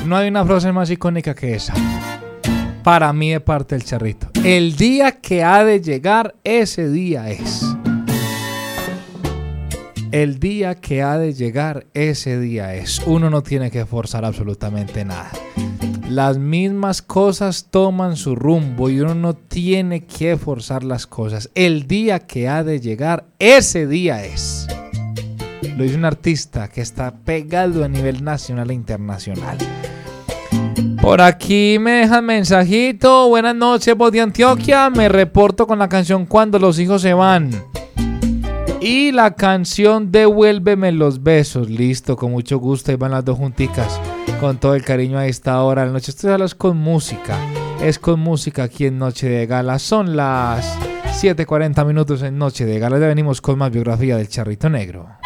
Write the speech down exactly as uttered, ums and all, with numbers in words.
No hay una frase más icónica que esa. Para mí de parte del Charrito. El día que ha de llegar, ese día es. El día que ha de llegar, ese día es. Uno no tiene que forzar absolutamente nada. Las mismas cosas toman su rumbo y uno no tiene que forzar las cosas. El día que ha de llegar, ese día es. Lo dice un artista que está pegado a nivel nacional e internacional. Por aquí me dejan mensajito. Buenas noches, voz de Antioquia. Me reporto con la canción Cuando los hijos se van. Y la canción Devuélveme los besos. Listo, con mucho gusto. Ahí van las dos junticas. Con todo el cariño a esta hora de la noche. Esto es con música. Es con música aquí en Noche de Gala. Son las siete cuarenta minutos en Noche de Gala. Ya venimos con más biografía del Charrito Negro.